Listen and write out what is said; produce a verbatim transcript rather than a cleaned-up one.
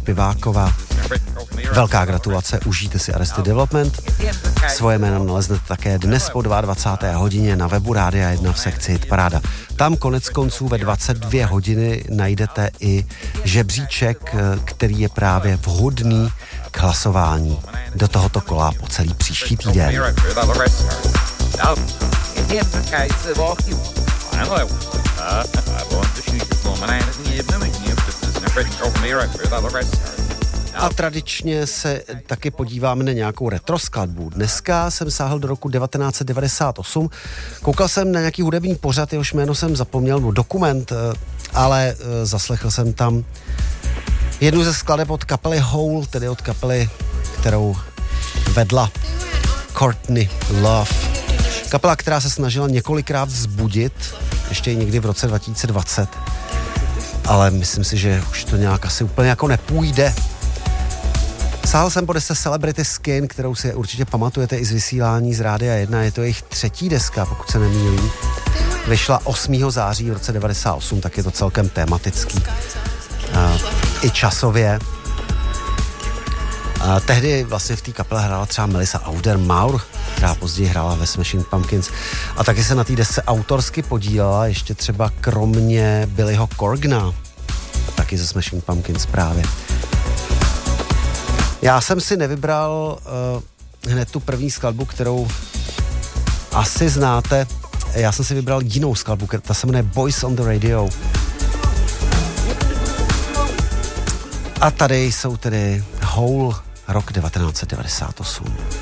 Špiváková. Velká gratulace, užijte si Arrested Development. Svoje jméno naleznete také dnes po dvacáté druhé hodině na webu Rádia jedna v sekci Hitparáda. Tam konec konců ve dvacet dvě hodiny najdete i žebříček, který je právě vhodný k hlasování do tohoto kola po celý příští týden. A tradičně se taky podíváme na nějakou retro skladbu. Dneska jsem sáhl do roku devatenáct set devadesát osm. Koukal jsem na nějaký hudební pořad, jehož jméno jsem zapomněl, no dokument, ale zaslechl jsem tam jednu ze skladeb od kapely Hole, tedy od kapely, kterou vedla Courtney Love. Kapela, která se snažila několikrát vzbudit, ještě i někdy v roce dva tisíce dvacet, ale myslím si, že už to nějak asi úplně jako nepůjde. Sáhl jsem po desce Celebrity Skin, kterou si určitě pamatujete i z vysílání z Rádia jedna, je to jejich třetí deska, pokud se nemýlím. Vyšla osmého září v roce devadesát osm, tak je to celkem tematický. Uh, I časově. Uh, tehdy vlastně v té kapele hrála třeba Melissa Aufdermaur, která později hrála ve Smashing Pumpkins. A taky se na té desce autorsky podílela ještě třeba kromě Billyho Corgana, taky ze Smashing Pumpkins právě. Já jsem si nevybral uh, hned tu první skladbu, kterou asi znáte. Já jsem si vybral jinou skladbu, ta se jmenuje Boys on the Radio. A tady jsou tedy Hole, rok devatenáct set devadesát osm.